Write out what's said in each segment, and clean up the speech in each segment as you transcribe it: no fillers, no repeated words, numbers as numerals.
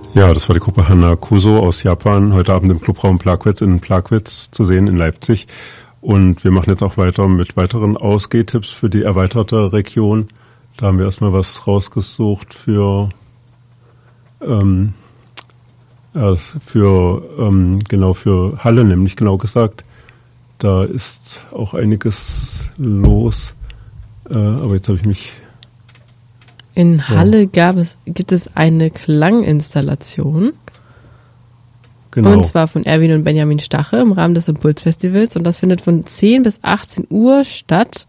Ja, das war die Gruppe Hanakuso aus Japan, heute Abend im Clubraum Plagwitz in Plagwitz zu sehen in Leipzig. Und wir machen jetzt auch weiter mit weiteren Ausgehtipps für die erweiterte Region. Da haben wir erstmal was rausgesucht für Halle, nämlich genau gesagt. Da ist auch einiges los. Aber jetzt habe ich mich... In Halle gibt es eine Klanginstallation. Genau. Und zwar von Erwin und Benjamin Stache im Rahmen des Impulsfestivals. Und das findet von 10 bis 18 Uhr statt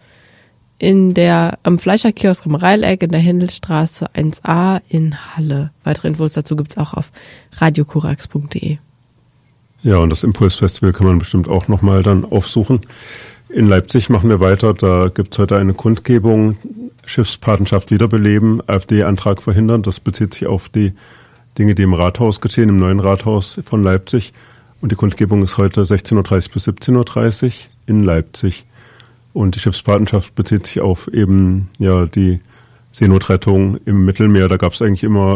am Fleischerkiosk im Reileck in der Händelstraße 1a in Halle. Weitere Infos dazu gibt es auch auf radiokurax.de. Ja, und das Impulsfestival kann man bestimmt auch nochmal dann aufsuchen. In Leipzig machen wir weiter. Da gibt es heute eine Kundgebung, Schiffspatenschaft wiederbeleben, AfD-Antrag verhindern. Das bezieht sich auf die Dinge, die im Rathaus geschehen, im neuen Rathaus von Leipzig. Und die Kundgebung ist heute 16.30 bis 17.30 Uhr in Leipzig. Und die Schiffspatenschaft bezieht sich auf eben die Seenotrettung im Mittelmeer. Da gab es eigentlich immer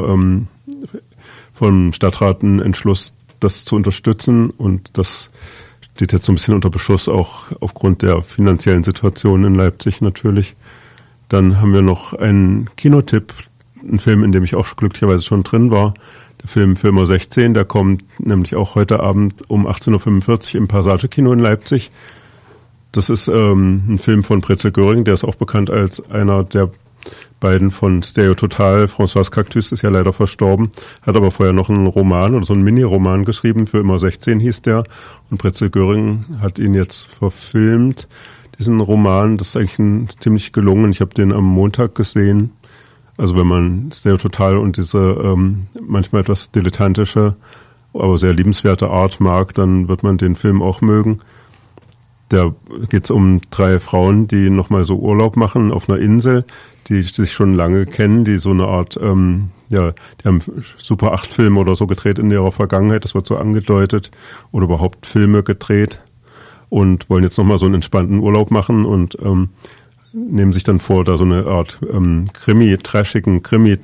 vom Stadtrat einen Entschluss, das zu unterstützen. Und das steht jetzt so ein bisschen unter Beschuss, auch aufgrund der finanziellen Situation in Leipzig natürlich. Dann haben wir noch einen Kinotipp, einen Film, in dem ich auch glücklicherweise schon drin war. Der Film Filmer 16, der kommt nämlich auch heute Abend um 18.45 Uhr im Passage-Kino in Leipzig. Das ist ein Film von Pretzel Göring, der ist auch bekannt als einer der beiden von Stereo Total. François Cactus ist ja leider verstorben, hat aber vorher noch einen Roman oder so einen Mini-Roman geschrieben, für immer 16 hieß der. Und Pretzel Göring hat ihn jetzt verfilmt, diesen Roman. Das ist eigentlich ziemlich gelungen. Ich habe den am Montag gesehen. Also wenn man Stereo Total und diese manchmal etwas dilettantische, aber sehr liebenswerte Art mag, dann wird man den Film auch mögen. Da geht es um 3 Frauen, die nochmal so Urlaub machen auf einer Insel, die sich schon lange kennen, die so eine Art, die haben Super 8 Filme oder so gedreht in ihrer Vergangenheit, das wird so angedeutet, oder überhaupt Filme gedreht und wollen jetzt nochmal so einen entspannten Urlaub machen und nehmen sich dann vor, da so eine Art trashigen Krimi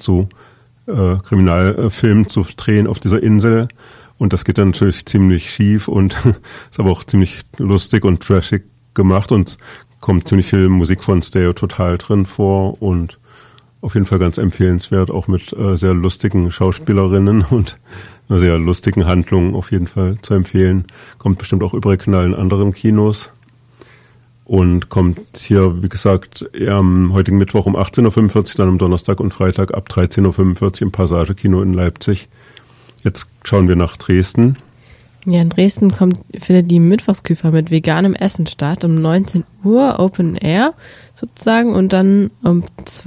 Kriminalfilm zu drehen auf dieser Insel. Und das geht dann natürlich ziemlich schief und ist aber auch ziemlich lustig und trashig gemacht und kommt ziemlich viel Musik von Stereo Total drin vor und auf jeden Fall ganz empfehlenswert, auch mit sehr lustigen Schauspielerinnen und einer sehr lustigen Handlung auf jeden Fall zu empfehlen. Kommt bestimmt auch überregional in anderen Kinos und kommt hier, wie gesagt, am heutigen Mittwoch um 18.45 Uhr, dann am Donnerstag und Freitag ab 13.45 Uhr im Passage-Kino in Leipzig. Jetzt schauen wir nach Dresden. Ja, in Dresden findet die Mittwochsküfer mit veganem Essen statt, um 19 Uhr Open Air sozusagen und dann um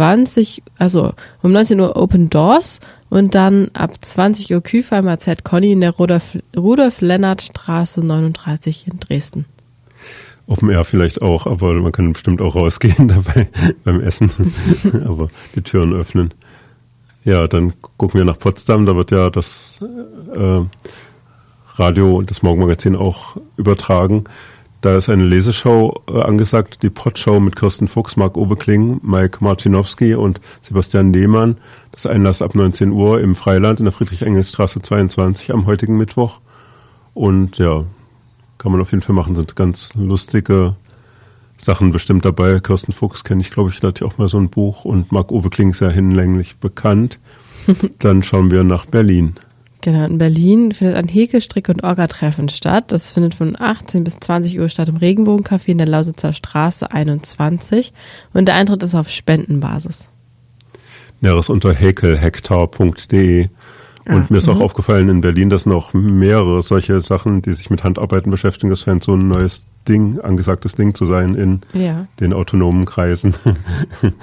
19 Uhr Open Doors und dann ab 20 Uhr Küfer im AZ Conny in der Rudolf-Lennart-Straße 39 in Dresden. Open Air vielleicht auch, aber man kann bestimmt auch rausgehen dabei beim Essen, aber die Türen öffnen. Ja, dann gucken wir nach Potsdam, da wird ja das Radio und das Morgenmagazin auch übertragen. Da ist eine Leseshow angesagt, die Potshow mit Kirsten Fuchs, Marc-Uwe Kling, Mike Martinowski und Sebastian Lehmann. Das Einlass ab 19 Uhr im Freiland in der Friedrich-Engels-Straße 22 am heutigen Mittwoch. Und ja, kann man auf jeden Fall machen, sind ganz lustige Sachen bestimmt dabei. Kirsten Fuchs kenne ich, glaube ich, da hat ja auch mal so ein Buch und Marc-Uwe Kling ist ja hinlänglich bekannt. Dann schauen wir nach Berlin. Genau, in Berlin findet ein Häkelstrick- und Orga-Treffen statt. Das findet von 18 bis 20 Uhr statt im Regenbogencafé in der Lausitzer Straße 21 und der Eintritt ist auf Spendenbasis. Näheres unter häkelhektar.de. Und mir ist auch aufgefallen in Berlin, dass noch mehrere solche Sachen, die sich mit Handarbeiten beschäftigen, das scheint so ein neues Ding, angesagtes Ding zu sein in den autonomen Kreisen.